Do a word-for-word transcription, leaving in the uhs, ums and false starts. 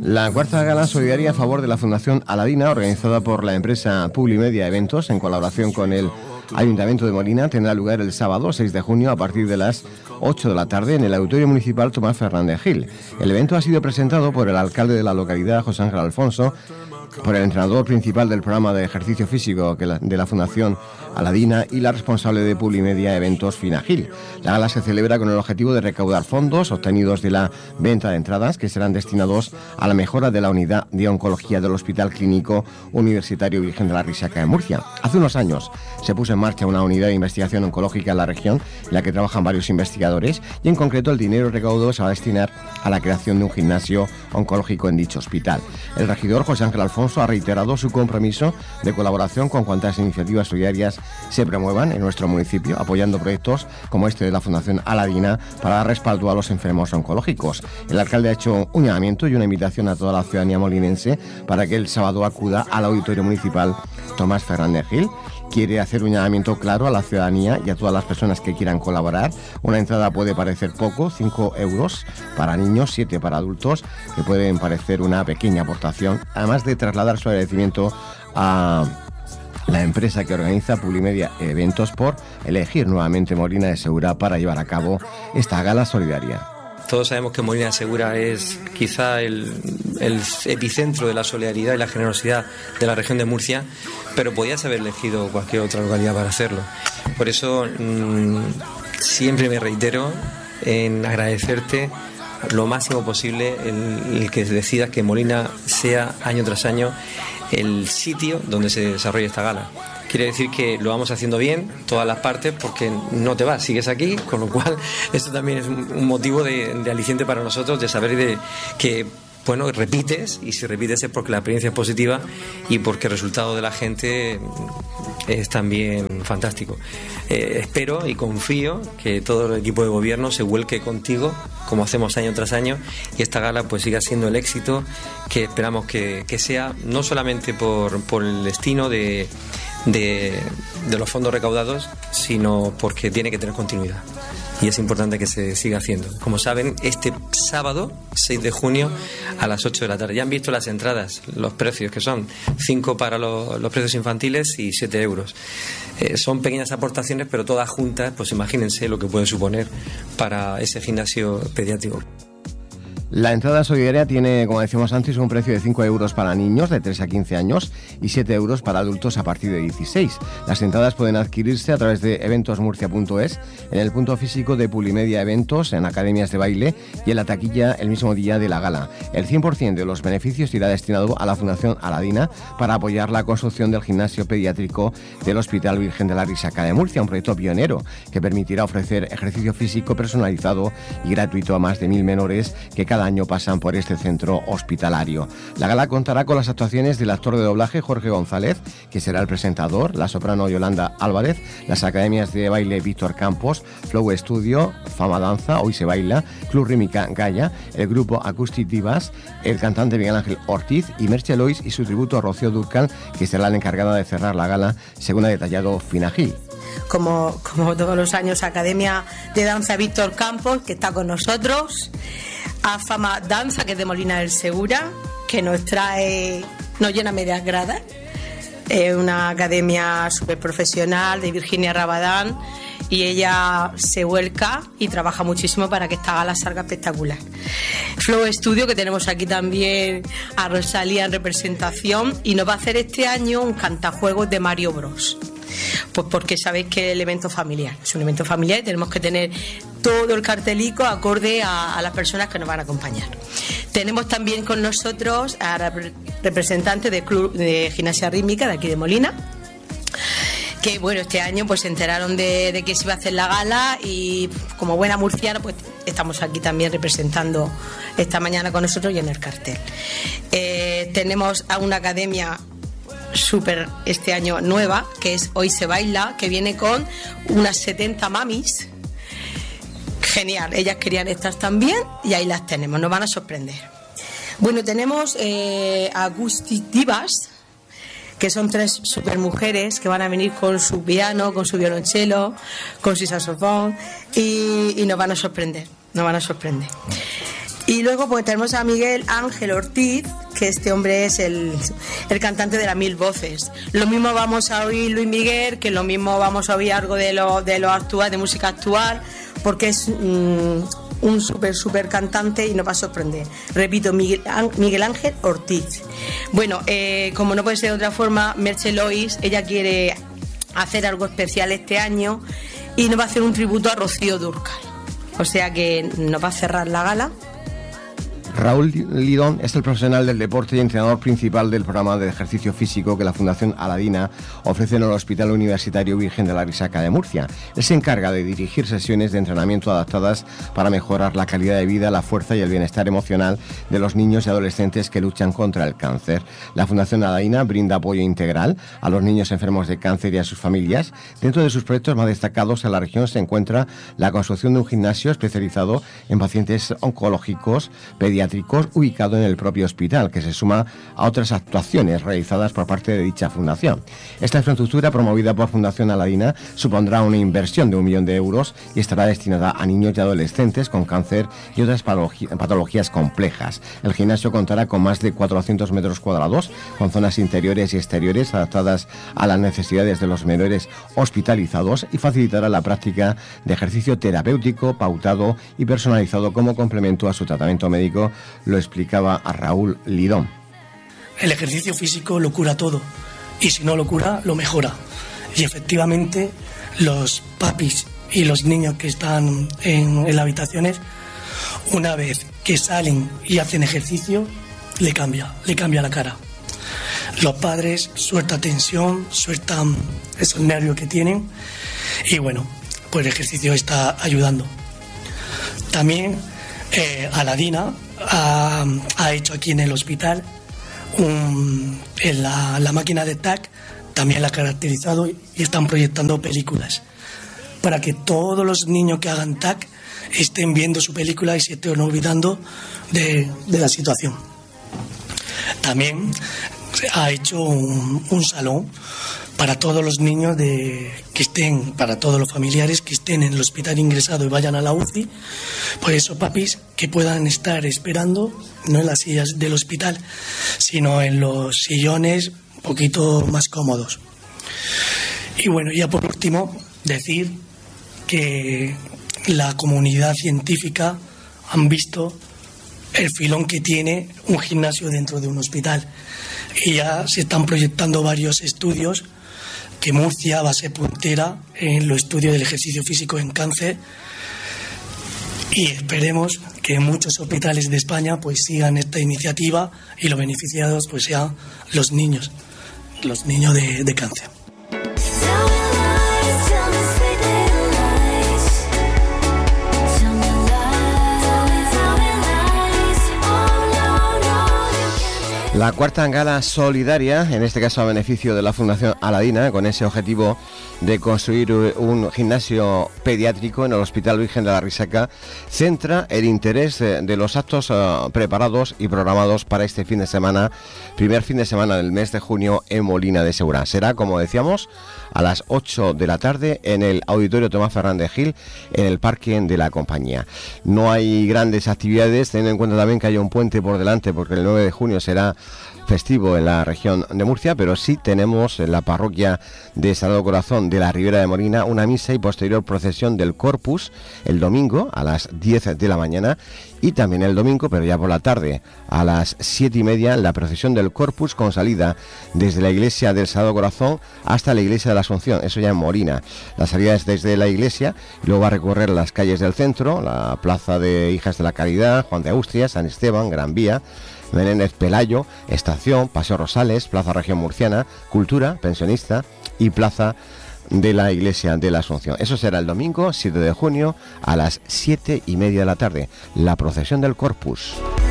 La cuarta gala solidaria a favor de la Fundación Aladina, organizada por la empresa Publimedia Eventos en colaboración con el Ayuntamiento de Molina, tendrá lugar el sábado seis de junio a partir de las ocho de la tarde en el Auditorio Municipal Tomás Fernández Gil. El evento ha sido presentado por el alcalde de la localidad, José Ángel Alfonso, por el entrenador principal del programa de ejercicio físico de la Fundación Aladina y la responsable de Publimedia Eventos, Fina Gil. La gala se celebra con el objetivo de recaudar fondos obtenidos de la venta de entradas que serán destinados a la mejora de la unidad de oncología del Hospital Clínico Universitario Virgen de la Risaca de Murcia. Hace unos años se puso en marcha una unidad de investigación oncológica en la región en la que trabajan varios investigadores y en concreto el dinero recaudado se va a destinar a la creación de un gimnasio oncológico en dicho hospital. El regidor José Ángel Alfonso ha reiterado su compromiso de colaboración con cuantas iniciativas solidarias se promuevan en nuestro municipio, apoyando proyectos como este de la Fundación Aladina para dar respaldo a los enfermos oncológicos. El alcalde ha hecho un llamamiento y una invitación a toda la ciudadanía molinense para que el sábado acuda al Auditorio Municipal Tomás Fernández Gil. Quiere hacer un llamamiento claro a la ciudadanía y a todas las personas que quieran colaborar. Una entrada puede parecer poco, cinco euros para niños, siete para adultos, que pueden parecer una pequeña aportación, además de trasladar su agradecimiento a la empresa que organiza Publimedia Eventos por elegir nuevamente Molina de Segura para llevar a cabo esta gala solidaria. Todos sabemos que Molina de Segura es quizá el, el epicentro de la solidaridad y la generosidad de la región de Murcia, pero podías haber elegido cualquier otra localidad para hacerlo. Por eso mmm, siempre me reitero en agradecerte lo máximo posible el, el que decidas que Molina sea año tras año el sitio donde se desarrolla esta gala. Quiere decir que lo vamos haciendo bien, todas las partes, porque no te vas, sigues aquí, con lo cual esto también es un motivo de, de aliciente para nosotros, de saber de que, bueno, repites, y si repites es porque la experiencia es positiva y porque el resultado de la gente es también fantástico. Eh, espero y confío que todo el equipo de gobierno se vuelque contigo, como hacemos año tras año, y esta gala pues siga siendo el éxito que esperamos que, que sea, no solamente por, por el destino de De, de los fondos recaudados, sino porque tiene que tener continuidad y es importante que se siga haciendo. Como saben, este sábado seis de junio a las ocho de la tarde, ya han visto las entradas, los precios que son cinco para los, los precios infantiles y siete euros. Eh, son pequeñas aportaciones, pero todas juntas, pues imagínense lo que puede suponer para ese gimnasio pediátrico. La entrada solidaria tiene, como decíamos antes, un precio de cinco euros para niños de tres a quince años y siete euros para adultos a partir de dieciséis. Las entradas pueden adquirirse a través de eventos murcia punto es, en el punto físico de Publimedia Eventos, en academias de baile y en la taquilla el mismo día de la gala. El cien por ciento de los beneficios irá destinado a la Fundación Aladina para apoyar la construcción del gimnasio pediátrico del Hospital Virgen de la Risaca de Murcia, un proyecto pionero que permitirá ofrecer ejercicio físico personalizado y gratuito a más de mil menores que cada año pasan por este centro hospitalario. La gala contará con las actuaciones del actor de doblaje Jorge González, que será el presentador, la soprano Yolanda Álvarez, las academias de baile Víctor Campos, Flow Studio, Fama Danza, Hoy se baila, Club Rítmica Gaia, el grupo Acoustic Divas, el cantante Miguel Ángel Ortiz y Merche Lois y su tributo a Rocío Dúrcal, que será la encargada de cerrar la gala, según ha detallado Fina Gil. Como, como todos los años, Academia de Danza Víctor Campos, que está con nosotros, a Fama Danza, que es de Molina del Segura, que nos trae, nos llena medias gradas. Es una academia súper profesional de Virginia Rabadán y ella se vuelca y trabaja muchísimo para que esta gala salga espectacular. Flow Studio, que tenemos aquí también a Rosalía en representación, y nos va a hacer este año un cantajuegos de Mario Bros. Pues porque sabéis que el evento familiar es un evento familiar y tenemos que tener todo el cartelico acorde a, a las personas que nos van a acompañar. Tenemos también con nosotros a la representante del Club de Gimnasia Rítmica de aquí de Molina, que bueno, este año pues se enteraron de, de que se iba a hacer la gala y como buena murciana pues estamos aquí también representando esta mañana con nosotros y en el cartel. Eh, tenemos a una academia súper este año nueva, que es Hoy se baila, que viene con unas setenta mamis. Genial, ellas querían estar también y ahí las tenemos, nos van a sorprender. Bueno, tenemos eh, Acoustic Divas, que son tres super mujeres que van a venir con su piano, con su violonchelo, con su saxofón y, y nos van a sorprender, nos van a sorprender. Y luego pues tenemos a Miguel Ángel Ortiz, que este hombre es el, el cantante de las Mil Voces. Lo mismo vamos a oír Luis Miguel, que lo mismo vamos a oír algo de lo, de lo actual, de música actual, porque es mmm, un súper, súper cantante y nos va a sorprender. Repito, Miguel, Miguel Ángel Ortiz. Bueno, eh, como no puede ser de otra forma, Merche Lois, ella quiere hacer algo especial este año y nos va a hacer un tributo a Rocío Dúrcal. O sea que nos va a cerrar la gala. Raúl Lidón es el profesional del deporte y entrenador principal del programa de ejercicio físico que la Fundación Aladina ofrece en el Hospital Universitario Virgen de la Risaca de Murcia. Él se encarga de dirigir sesiones de entrenamiento adaptadas para mejorar la calidad de vida, la fuerza y el bienestar emocional de los niños y adolescentes que luchan contra el cáncer. La Fundación Aladina brinda apoyo integral a los niños enfermos de cáncer y a sus familias. Dentro de sus proyectos más destacados en la región se encuentra la construcción de un gimnasio especializado en pacientes oncológicos pediátricos ubicado en el propio hospital, que se suma a otras actuaciones realizadas por parte de dicha fundación. Esta infraestructura, promovida por Fundación Aladina, supondrá una inversión de un millón de euros y estará destinada a niños y adolescentes con cáncer y otras patologías complejas. El gimnasio contará con más de cuatrocientos metros cuadrados, con zonas interiores y exteriores adaptadas a las necesidades de los menores hospitalizados y facilitará la práctica de ejercicio terapéutico, pautado y personalizado como complemento a su tratamiento médico, lo explicaba a Raúl Lidón. El ejercicio físico lo cura todo y si no lo cura, lo mejora. Y efectivamente los papis y los niños que están en, en las habitaciones, una vez que salen y hacen ejercicio, le cambia, le cambia la cara. Los padres sueltan tensión, sueltan esos nervios que tienen y bueno, pues el ejercicio está ayudando. También eh, Aladina Ha, ha hecho aquí en el hospital un, en la, la máquina de T A C, también la ha caracterizado y están proyectando películas para que todos los niños que hagan T A C estén viendo su película y se estén olvidando de, de la situación. También ha hecho un, un salón para todos los niños de, que estén, para todos los familiares que estén en el hospital ingresado y vayan a la U C I, por eso papis que puedan estar esperando, no en las sillas del hospital, sino en los sillones un poquito más cómodos. Y bueno, ya por último, decir que la comunidad científica han visto el filón que tiene un gimnasio dentro de un hospital y ya se están proyectando varios estudios que Murcia va a ser puntera en los estudios del ejercicio físico en cáncer y esperemos que muchos hospitales de España pues sigan esta iniciativa y los beneficiados pues sean los niños, los niños de, de cáncer. La cuarta gala solidaria, en este caso a beneficio de la Fundación Aladina, con ese objetivo de construir un gimnasio pediátrico en el Hospital Virgen de la Risaca, centra el interés de los actos uh, preparados y programados para este fin de semana, primer fin de semana del mes de junio en Molina de Segura. Será, como decíamos, a las ocho de la tarde en el Auditorio Tomás Fernández Gil, en el parque de la compañía. No hay grandes actividades, teniendo en cuenta también que hay un puente por delante, porque el nueve de junio será festivo en la región de Murcia, pero sí tenemos en la parroquia de Sagrado Corazón de la Ribera de Molina una misa y posterior procesión del Corpus el domingo a las diez de la mañana y también el domingo, pero ya por la tarde, a las siete y media, la procesión del Corpus con salida desde la iglesia del Sagrado Corazón hasta la iglesia de la Asunción, eso ya en Molina. La salida es desde la iglesia y luego va a recorrer las calles del centro, la plaza de Hijas de la Caridad, Juan de Austria, San Esteban, Gran Vía, Menéndez Pelayo, Estación, Paseo Rosales, Plaza Región Murciana, Cultura, Pensionista y Plaza de la Iglesia de la Asunción. Eso será el domingo siete de junio a las siete y media de la tarde, la procesión del Corpus.